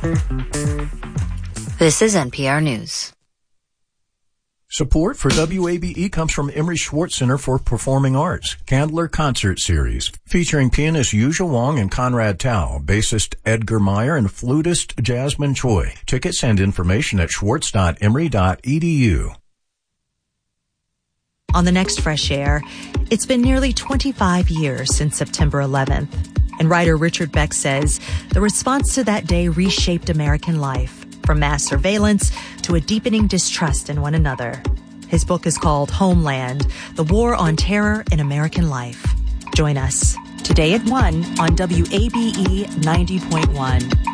This is NPR News. Support for WABE comes from Emery Schwartz Center for Performing Arts, Candler Concert Series, featuring pianist Yuzha Wong and Conrad Tao, bassist Edgar Meyer, and flutist Jasmine Choi. Tickets and information at schwartz.emory.edu. On the next Fresh Air, it's been nearly 25 years since September 11th. And writer Richard Beck says the response to that day reshaped American life, from mass surveillance to a deepening distrust in one another. His book is called Homeland, The War on Terror in American Life. Join us today at 1 on WABE 90.1.